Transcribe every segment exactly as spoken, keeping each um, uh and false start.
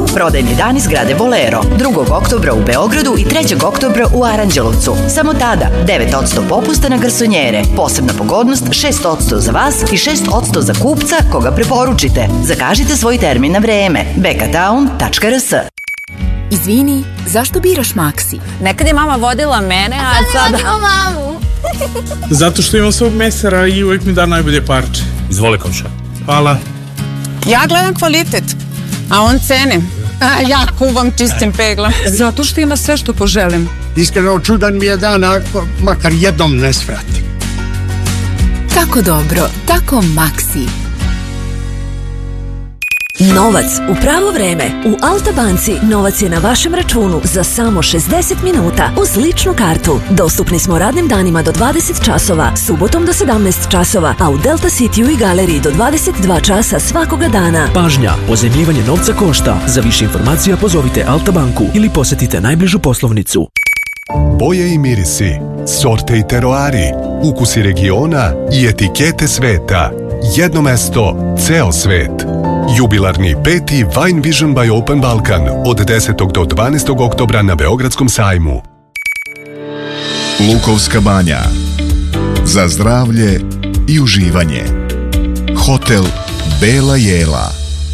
Prodajni dani zgrade Bolero. drugog oktobra u Beogradu i trećeg oktobra u Aranđelovcu. Samo tada devet posto popusta na garsonjere. Posebna pogodnost šest posto za vas i šest posto za kupca koga preporučite. Zakažite svoj termin na vreme. bekatown tačka r s. Izvini, zašto biraš Maxi? Nekad je mama vodila mene, a sada... Vodila mamu. Zato što imam svog mesara i uvijek mi da najbolje parče. Izvoli, komša. Hvala. Ja gledam kvalitet, a on cene. A ja kuvam čistim peglom. Zato što ima sve što poželim. Iskreno čudan mi je dan, ako makar jednom ne svrati. Tako dobro, tako Maxi. Novac u pravo vreme. U Alta banci novac je na vašem računu za samo šezdeset minuta uz ličnu kartu. Dostupni smo radnim danima do dvadeset časova, subotom do sedamnaest časova, a u Delta Cityu i galeriji do dvadeset dva časa svakoga dana. Pažnja, pozajmljivanje novca košta. Za više informacija pozovite Alta banku ili posetite najbližu poslovnicu. Boje i mirisi, sorte i teroari, ukusi regiona i etikete sveta. Jedno mesto, ceo svet. Jubilarni peti Wine Vision by Open Balkan od desetog do dvanaestog oktobra na Beogradskom sajmu. Lukovska banja. Za zdravlje i uživanje. Hotel Bela Jela.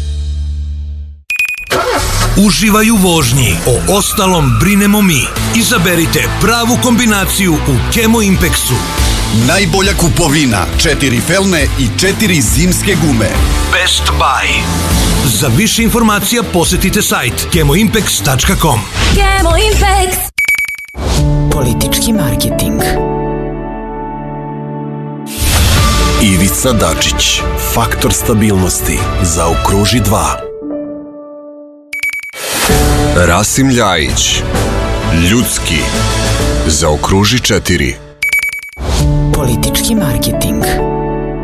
Uživaj u vožnji, o ostalom brinemo mi. Izaberite pravu kombinaciju u Kemo Impexu. Najbolja kupovina, četiri felne i četiri zimske gume. Best Buy. Za više informacija posetite sajt kemo impex tačka com. Kemo Impex. Politički marketing. Ivica Dačić, faktor stabilnosti. Zaokruži dva. Rasim Ljajić, ljudski. Zaokruži četiri. Politički marketing.